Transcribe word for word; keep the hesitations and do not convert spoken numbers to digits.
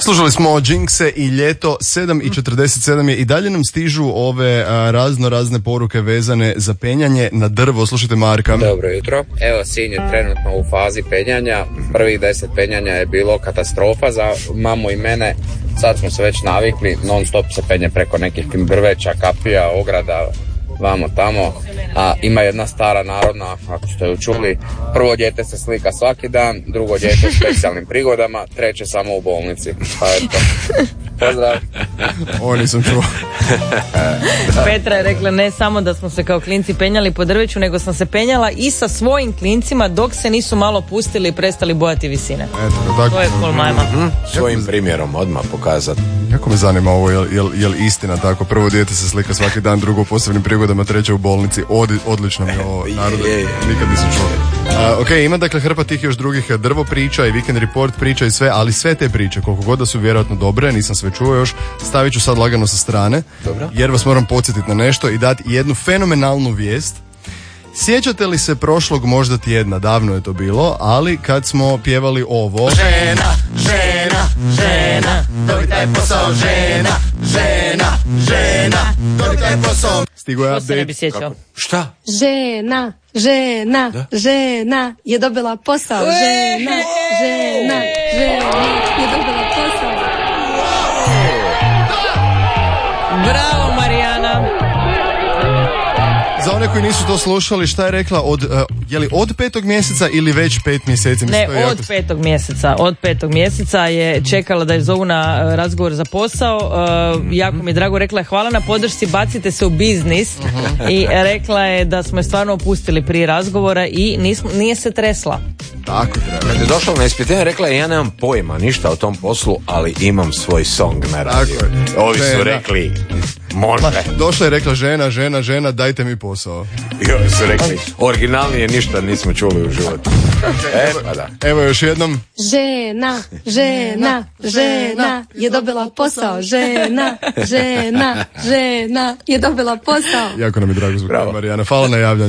Slušali smo Jinxe i Ljeto, sedam i četrdeset sedam je i dalje nam stižu ove a, razno razne poruke vezane za penjanje na drvo. Slušajte Marka. Dobro jutro. Evo, Sinj je trenutno u fazi penjanja. Prvih deset penjanja je bilo katastrofa za mamu i mene. Sad smo se već navikli, non stop se penje preko nekih drveća, kapija, ograda, vamo tamo. A ima jedna stara narodna, ako ste ju čuli, prvo dijete se slika svaki dan, drugo dijete u specijalnim prigodama, treće samo u bolnici. Pa eto. Pozdrav. Ovo nisam čuo. Petra je rekla ne samo da smo se kao klinci penjali po drveću, nego sam se penjala i sa svojim klincima dok se nisu malo pustili i prestali bojati visine. Eto, tako. To je cool majma. Mm, svojim primjerom odmah pokazati. Jako me zanima ovo, jel, jel, jel istina tako? Prvo dijete se slika svaki dan, drugo u posebnim prigodama, treće u bolnici. Od, odlično mi je ovo, narode, nikad nisam čuo. Uh, ok, ima dakle hrpa tih još drugih drvo priča i Weekend Report priča i sve, ali sve te priče, koliko god da su vjerojatno dobre, nisam sve čuo još, stavit ću sad lagano sa strane. Dobro. Jer vas moram podsjetiti na nešto i dati jednu fenomenalnu vijest. Sjećate li se prošlog možda tjedna, davno je to bilo, ali kad smo pjevali ovo... Žena, žena, žena, dobi taj posao, žena, žena, žena, dobi taj posao. Stigo je To se ne bi update. sjećao. Šta? Žena, žena, Da? žena je dobila posao. Žena, žena, žena je dobila posao. Bravo Marijana. Za one koji nisu to slušali, šta je rekla, od, uh, je li od petog mjeseca ili već pet mjeseci? Mislim, Ne, to je od jako- petog mjeseca. Od petog mjeseca je čekala da je zovu na uh, razgovor za posao. Uh, jako mi je drago, rekla je hvala na podršci, bacite se u biznis. I rekla je da smo je stvarno opustili prije razgovora i nismo, nije se tresla. Tako treba. Kad je došla na ispitenje, rekla je ja nemam pojma ništa o tom poslu, ali imam svoj song na radiju. Tako je. Ovi su Žena. rekli, može. Došla je rekla žena, žena, žena, dajte mi posao. I ovi su rekli, originalnije ništa nismo čuli u životu. E, pa da. Evo još jednom. Žena, žena, žena je dobila posao. Žena, žena, žena je dobila posao. Jako nam je drago zbog Bravo. Marijana. Hvala na javljanju.